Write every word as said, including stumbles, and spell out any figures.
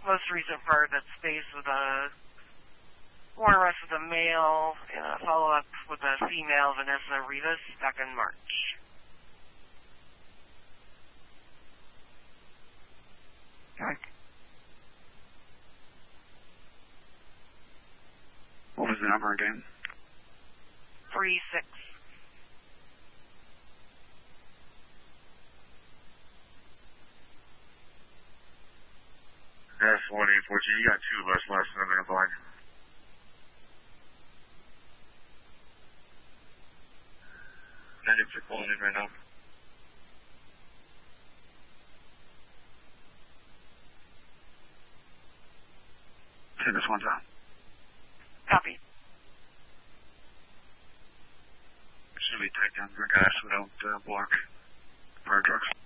most recent part, that space with a war arrest with a male, and a follow-up with a female, Vanessa Rivas, back in March. Okay. What was the number again? Three six. That's one eight fourteen. You got two of us last number in blind. Medics are calling in right now. Take this one down. Copy. Should be tight down for guys so we don't uh, block fire trucks.